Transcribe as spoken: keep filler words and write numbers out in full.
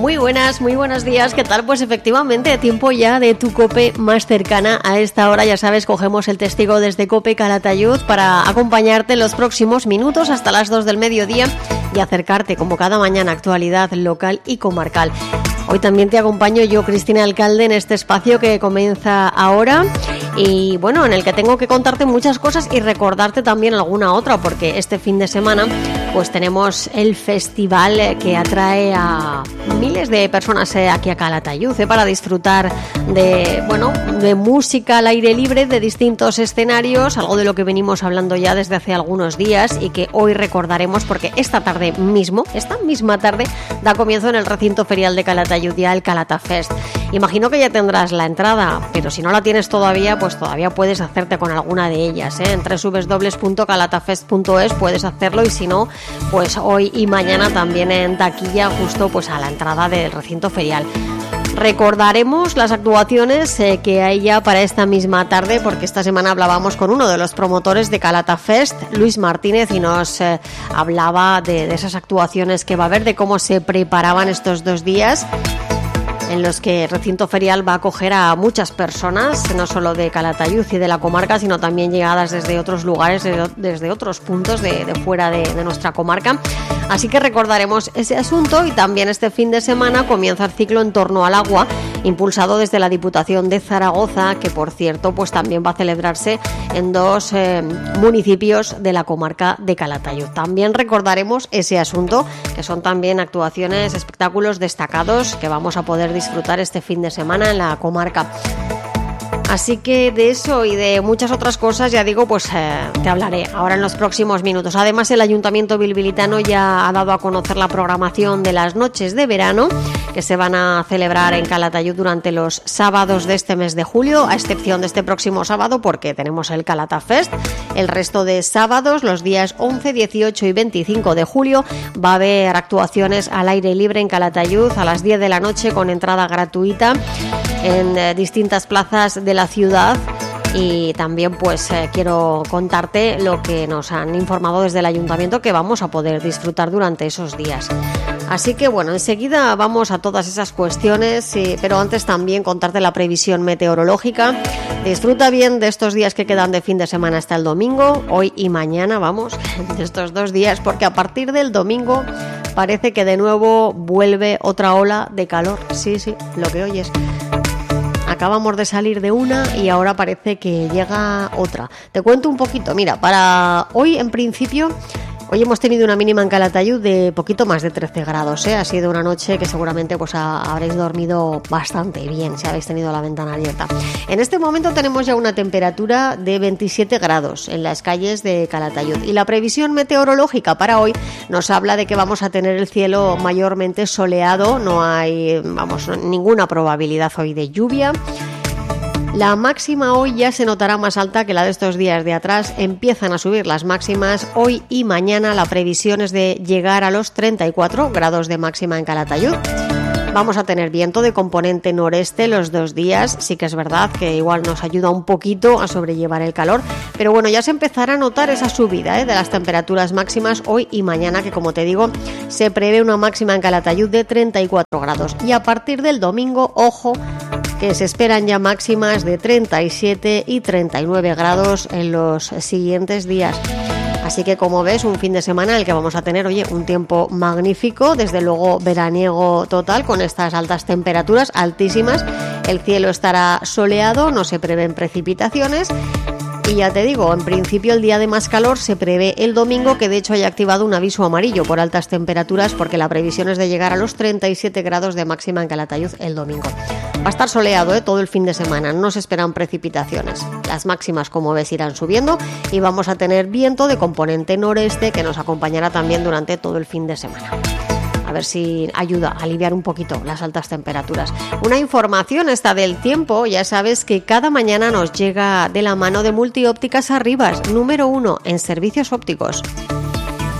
Muy buenas, muy buenos días, ¿qué tal? Pues efectivamente, tiempo ya de tu COPE más cercana. A esta hora, ya sabes, cogemos el testigo desde COPE Calatayud para acompañarte en los próximos minutos hasta las dos del mediodía y acercarte, como cada mañana, actualidad local y comarcal. Hoy también te acompaño yo, Cristina Alcalde, en este espacio que comienza ahora y, bueno, en el que tengo que contarte muchas cosas y recordarte también alguna otra, porque este fin de semana pues tenemos el festival que atrae a miles de personas aquí a Calatayud ¿eh? para disfrutar de, bueno, de música al aire libre, de distintos escenarios, algo de lo que venimos hablando ya desde hace algunos días y que hoy recordaremos porque esta tarde mismo, esta misma tarde, da comienzo en el recinto ferial de Calatayud ya el Calata Fest. Imagino que ya tendrás la entrada, pero si no la tienes todavía, pues todavía puedes hacerte con alguna de ellas, ¿eh? En doble u doble u doble u punto calatafest punto es puedes hacerlo y si no, pues hoy y mañana también en taquilla justo pues a la entrada del recinto ferial. Recordaremos las actuaciones eh, que hay ya para esta misma tarde, porque esta semana hablábamos con uno de los promotores de Calata Fest, Luis Martínez, y nos eh, hablaba de, de esas actuaciones que va a haber, de cómo se preparaban estos dos días en los que el recinto ferial va a acoger a muchas personas, no solo de Calatayud y de la comarca, sino también llegadas desde otros lugares, desde otros puntos de, de fuera de, de nuestra comarca. Así que recordaremos ese asunto y también este fin de semana comienza el ciclo En torno al agua, impulsado desde la Diputación de Zaragoza, que por cierto pues también va a celebrarse en dos eh, municipios de la comarca de Calatayud. También recordaremos ese asunto, que son también actuaciones, espectáculos destacados que vamos a poder disfrutar este fin de semana en la comarca. Así que de eso y de muchas otras cosas, ya digo, pues eh, te hablaré ahora en los próximos minutos. Además, el Ayuntamiento bilbilitano ya ha dado a conocer la programación de las noches de verano que se van a celebrar en Calatayud durante los sábados de este mes de julio, a excepción de este próximo sábado porque tenemos el Calata Fest. El resto de sábados, los días once, dieciocho y veinticinco de julio, va a haber actuaciones al aire libre en Calatayud a las diez de la noche con entrada gratuita en eh, distintas plazas de la ciudad. Y también pues eh, quiero contarte lo que nos han informado desde el ayuntamiento que vamos a poder disfrutar durante esos días. Así que bueno, enseguida vamos a todas esas cuestiones, sí, pero antes también contarte la previsión meteorológica. Disfruta bien de estos días que quedan de fin de semana hasta el domingo, hoy y mañana, vamos, de estos dos días, porque a partir del domingo parece que de nuevo vuelve otra ola de calor. Sí, sí, lo que oyes. Acabamos de salir de una y ahora parece que llega otra. Te cuento un poquito. Mira, para hoy en principio, hoy hemos tenido una mínima en Calatayud de poquito más de trece grados, ¿eh? Ha sido una noche que seguramente pues ha, habréis dormido bastante bien si habéis tenido la ventana abierta. En este momento tenemos ya una temperatura de veintisiete grados en las calles de Calatayud y la previsión meteorológica para hoy nos habla de que vamos a tener el cielo mayormente soleado, no hay, vamos, ninguna probabilidad hoy de lluvia. La máxima hoy ya se notará más alta que la de estos días de atrás. Empiezan a subir las máximas. Hoy y mañana la previsión es de llegar a los treinta y cuatro grados de máxima en Calatayud. Vamos a tener viento de componente noreste los dos días. Sí que es verdad que igual nos ayuda un poquito a sobrellevar el calor. Pero bueno, ya se empezará a notar esa subida ¿eh? de las temperaturas máximas hoy y mañana, que como te digo, se prevé una máxima en Calatayud de treinta y cuatro grados. Y a partir del domingo, ojo, que se esperan ya máximas de treinta y siete y treinta y nueve grados en los siguientes días. Así que como ves, un fin de semana en el que vamos a tener, oye, un tiempo magnífico, desde luego veraniego total, con estas altas temperaturas altísimas. El cielo estará soleado, no se prevén precipitaciones. Y ya te digo, en principio el día de más calor se prevé el domingo, que de hecho haya activado un aviso amarillo por altas temperaturas, porque la previsión es de llegar a los treinta y siete grados de máxima en Calatayud el domingo. Va a estar soleado ¿eh? todo el fin de semana, no se esperan precipitaciones. Las máximas, como ves, irán subiendo y vamos a tener viento de componente noreste que nos acompañará también durante todo el fin de semana. A ver si ayuda a aliviar un poquito las altas temperaturas. Una información esta del tiempo, ya sabes que cada mañana nos llega de la mano de Multiópticas Arribas, número uno en servicios ópticos.